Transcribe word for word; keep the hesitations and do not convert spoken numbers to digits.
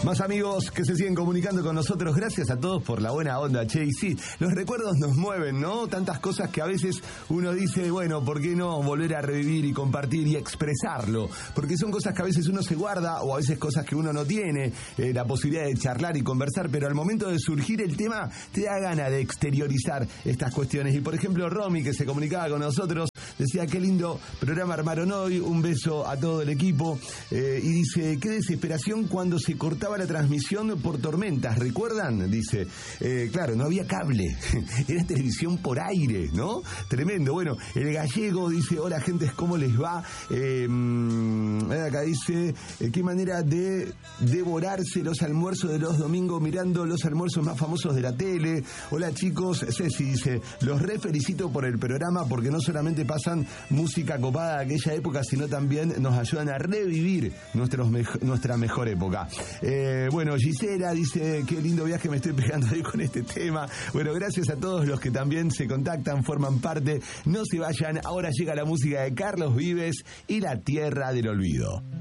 Más amigos que se siguen comunicando con nosotros, gracias a todos por la buena onda, che, y sí, los recuerdos nos mueven, ¿no? Tantas cosas que a veces uno dice, bueno, ¿por qué no volver a revivir y compartir y expresarlo? Porque son cosas que a veces uno se guarda, o a veces cosas que uno no tiene eh, la posibilidad de charlar y conversar, pero al momento de surgir el tema, te da gana de exteriorizar estas cuestiones. Y por ejemplo, Romy, que se comunicaba con nosotros, decía, qué lindo programa armaron hoy, un beso a todo el equipo, eh, y dice, qué desesperación cuando se cortaba la transmisión por tormentas, ¿recuerdan? Dice, eh, claro, no había cable, era televisión por aire, ¿no? Tremendo. Bueno, el gallego dice, hola gentes, ¿cómo les va? Eh, acá dice, eh, qué manera de devorarse los almuerzos de los domingos mirando los almuerzos más famosos de la tele. Hola chicos, Ceci dice, los re felicito por el programa porque no solamente pasan música copada de aquella época, sino también nos ayudan a revivir nuestros me- nuestra mejor época. Eh, bueno, Gisela dice, qué lindo viaje me estoy pegando ahí con este tema. Bueno, gracias a todos los que también se contactan, forman parte. No se vayan, ahora llega la música de Carlos Vives y La Tierra del Olvido.